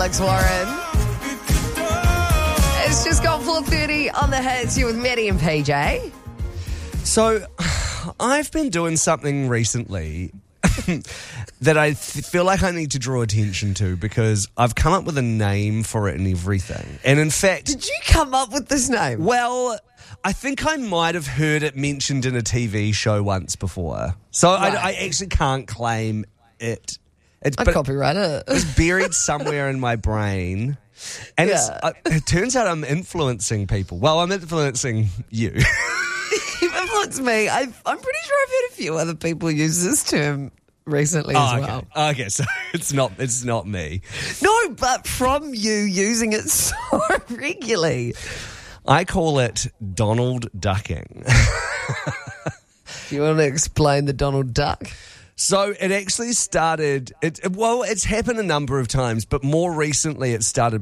Alex Warren. It's just got 4:30 on the hits. You with Maddie and PJ. So, I've been doing something recently that I feel like I need to draw attention to because I've come up with a name for it and everything. And in fact... Did you come up with this name? Well, I think I might have heard it mentioned in a TV show once before. So Right. I actually can't claim it. I copyright it. It's buried somewhere in my brain. And it turns out I'm influencing people. Well, I'm influencing you. You've influenced me. I'm pretty sure I've heard a few other people use this term recently as well. Okay, so it's not me. No, but from you using it so regularly. I call it Donald ducking. Do you want to explain the Donald Duck? So it actually started, it's happened a number of times, but more recently it started